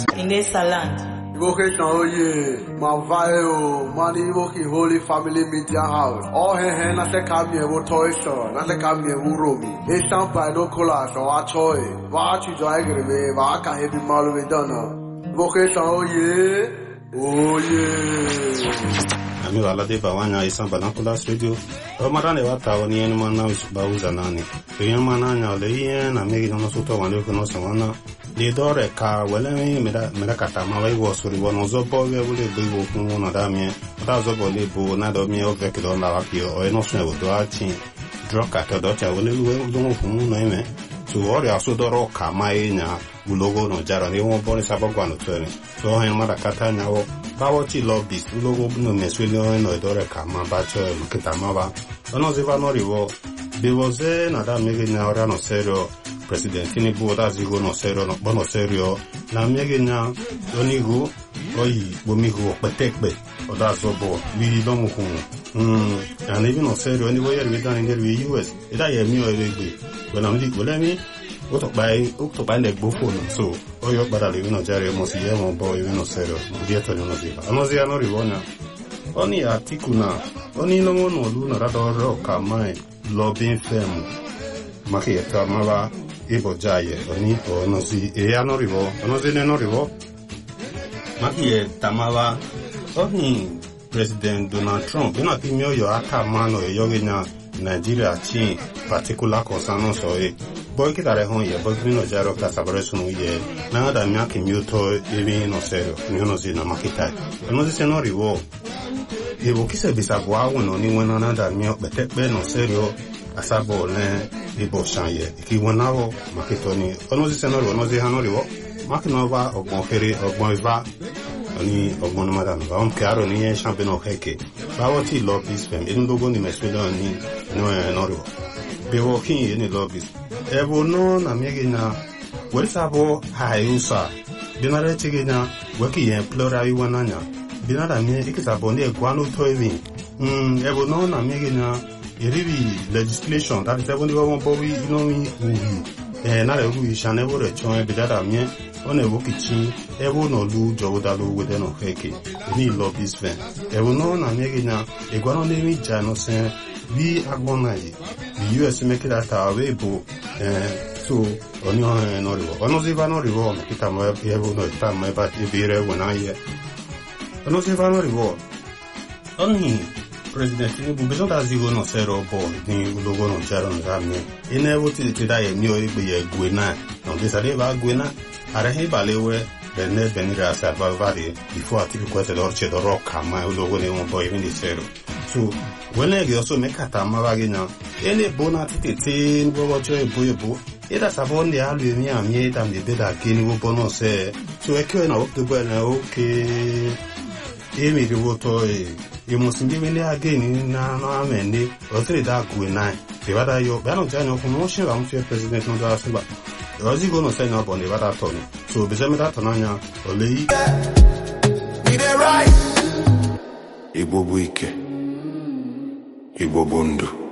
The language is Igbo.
in this land. Invocation, oh yeah, my vile, money invoking Holy Family Media House. All hen, I say come here, what toy store, I say come here, who roll me. It's by no collage or a toy. Watch you drag me, Vaka heavy mal with Donna. Invocation, oh yeah, oh yeah. Ami wala de bawanya isan Banacolas Radio. O marane wata woni en mana bauza nani. Yen mana nya le yen na megi no soto wale ko no sawana. Le dore ka wala mi mera kata ma wai wo suri wono zo bo we wole be wo kun na da mi. Da zo bo le bo na do mi o ve ke do la wa ki o no so e wo do a chin. Droka to do cha wole we do mo fun no ime. So ori aso do ro ka mai nya ulogo no jara ni wo bo ni sabo kwa no twere. So hen mara kata nya wo Bawochi love this. Ulogo no meswele no edore kama bacho mkitama ba. Ono ziva no rivo. Bivoze na da mege na ora no serio. President ni buoda zigo no serio no bono serio. Na mege na onigu oyi bomigu petekbe. Oda zobo wi domu kun. And even no serio ni boyer we dan in the US. Ida ye mi o egbe. When I'm like bolemi to buy the phone so oyo badale no jare mo si mo boy no serio dieto no ziva anozia no rivona oni artikuna oni no no lu na radoro kamai lobbying firm makieta mala ibo jaye oni onozi e ano rivo onozi no rivo makieta mala oni President Donald Trump ina timio yo aka mano e yogina Nigeria chi particular concern so e boy ki dare hon ye boy no jaro ka sabare sunu ye na da nya ki muto e no serio ni no zina makita no se no rivo e bo ki se bisa bwa wono ni wona na da mi be no serio asabo le e bo shanye ki wona wo makito ni no se no rivo no ze hano rivo makino va ogbon fere ogbon va oni ogbon madam va on chiaro ni e champion o heke bawoti lobbies fem in logo ni meswele ni no rivo be working in the lobbies Evo no na megina welsabo hayusa binare chigina weki en plura iwananya binara mi ikisabo ni egwanu toivi evo no na megina irivi legislation that is even the one bowi inomi uhi na le uhi shanevo re chon bidara mi on evo kichi evo no lu jodalu within no heke ni lobbies fen evo no na megina egwanu ni mi jano sen we agbonayi the US make that away bo so oni no rivo ono ziva no rivo kita mo evo no ta mo ba ibire wona ye ono ziva no rivo oni president ni bu bezo da zigo no sero bo ni logo no jaro no rame ina evo ti da ye mi o igbe ye gwena no bi sare ba gwena ara he balewe benne benira sa ba vari before ati ko te dorche do rocca ma logo ne un po even di sero so when I also make a tamagina, any bonati tin, bojo, boybo, it has a bond the alumia made and the dead again will bono say, so I can out the well, okay. Amy the water, you must give me again, no, many, or 3 dark with 9. The other your banner general promotion, I'm sure President no doubt about. Was he going to send up on the other Tony? So, beside that, Tonania, or Lee, be there right. Ibo Wike. Igbo Bundu.